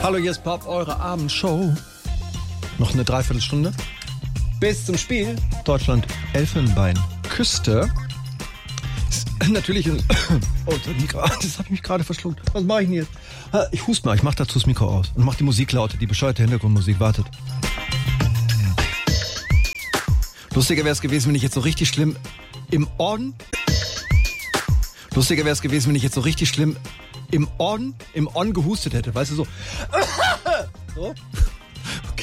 Hallo, hier ist Bob, eure Abendshow. Noch eine Dreiviertelstunde. Bis zum Spiel. Deutschland, Elfenbeinküste. Natürlich. Oh, das habe ich mich gerade verschluckt. Was mache ich denn jetzt? Ich huste mal, ich mache dazu das Mikro aus. Und mache die Musik lauter, die bescheuerte Hintergrundmusik. Wartet. Lustiger wäre es gewesen, wenn ich jetzt so richtig schlimm im Orden gehustet hätte. Weißt du, so. So.